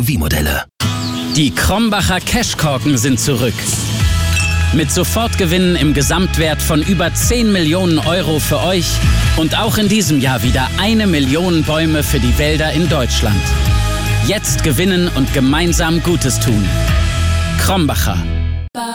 SUV-Modelle. Die Krombacher Cashkorken sind zurück. Mit Sofortgewinnen im Gesamtwert von über 10 Millionen Euro für euch und auch in diesem Jahr wieder 1 Million Bäume für die Wälder in Deutschland. Jetzt gewinnen und gemeinsam Gutes tun. Krombacher.